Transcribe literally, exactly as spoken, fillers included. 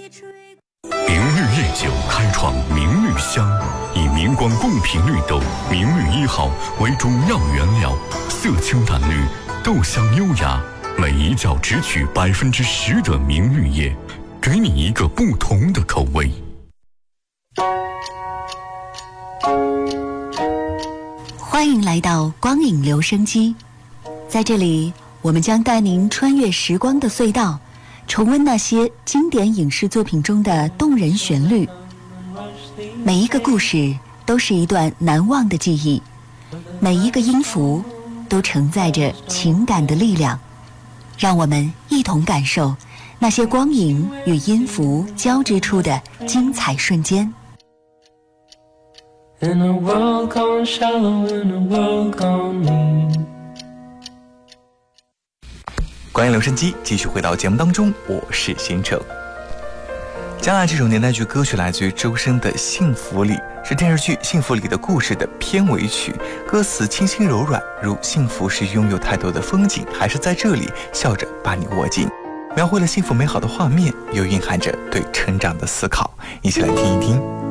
明绿夜酒开创明绿香，以明光贡品绿豆明绿一号为主要原料，色清淡绿，豆香优雅，每一窖只取百分之十的明绿叶，给你一个不同的口味。 欢迎来到光影留声机，在这里我们将带您穿越时光的隧道，重温那些经典影视作品中的动人旋律。每一个故事都是一段难忘的记忆，每一个音符都承载着情感的力量。让我们一同感受那些光影与音符交织出的精彩瞬间。 In a world gone shallow, in a world gone mean。 光影留声机继续回到节目当中，我是新城。将来这首年代剧歌曲来自于周深的《幸福里》，是电视剧《幸福里的故事》的片尾曲，歌词清新柔软，如幸福是拥有太多的风景，还是在这里笑着把你握紧，描绘了幸福美好的画面，又蕴含着对成长的思考。一起来听一听。